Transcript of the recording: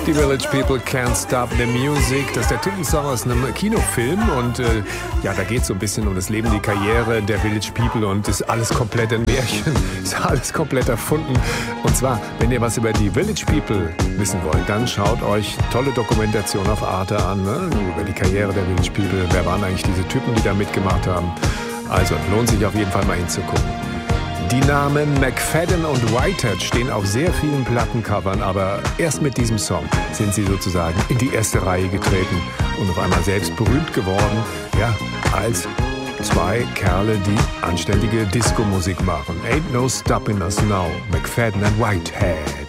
Die Village People Can't Stop the Music. Das ist der Titelsong aus einem Kinofilm und ja, da geht es so ein bisschen um das Leben, die Karriere der Village People und ist alles komplett ein Märchen, ist alles komplett erfunden. Und zwar, wenn ihr was über die Village People wissen wollt, dann schaut euch tolle Dokumentation auf Arte an, ne? Über die Karriere der Village People. Wer waren eigentlich diese Typen, die da mitgemacht haben? Also lohnt sich auf jeden Fall mal hinzugucken. Die Namen McFadden und Whitehead stehen auf sehr vielen Plattencovern, aber erst mit diesem Song sind sie sozusagen in die erste Reihe getreten und auf einmal selbst berühmt geworden, ja, als zwei Kerle, die anständige Disco-Musik machen. Ain't no stopping us now, McFadden and Whitehead.